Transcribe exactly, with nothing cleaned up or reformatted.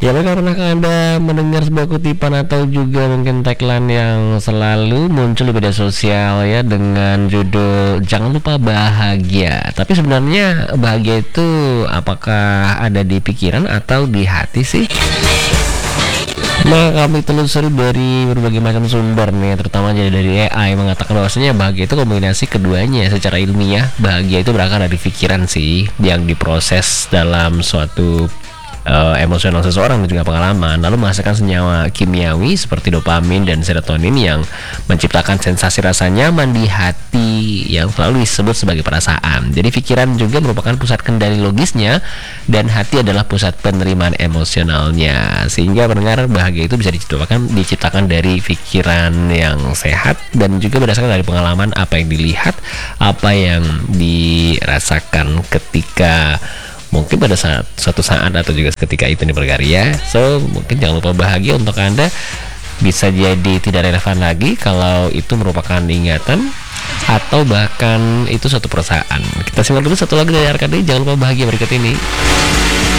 Ya, baik, pernahkah Anda mendengar sebuah kutipan atau juga mungkin tagline yang selalu muncul di media sosial ya dengan judul "Jangan lupa bahagia." Tapi sebenarnya bahagia itu apakah ada di pikiran atau di hati sih? Nah, kami telusuri dari berbagai macam sumber nih, terutama jadi dari A I mengatakan bahwasanya bahagia itu kombinasi keduanya. Secara ilmiah, bahagia itu berakar dari pikiran sih, yang diproses dalam suatu uh, emosional seseorang dan juga pengalaman, lalu menghasilkan senyawa kimiawi seperti dopamin dan serotonin yang menciptakan sensasi rasa nyaman di hati yang selalu disebut sebagai perasaan. Jadi pikiran juga merupakan pusat kendali logisnya dan hati adalah pusat penerimaan emosionalnya, sehingga pendengar bahagia itu bisa diciptakan diciptakan dari pikiran yang sehat dan juga berdasarkan dari pengalaman apa yang dilihat, apa yang dirasakan ketika mungkin pada saat suatu saat atau juga ketika itu berkarya. So mungkin jangan lupa bahagia untuk Anda bisa jadi tidak relevan lagi kalau itu merupakan ingatan atau bahkan itu suatu perasaan. Kita simak dulu satu lagu dari Arkadi, Jangan Lupa Bahagia berikut ini.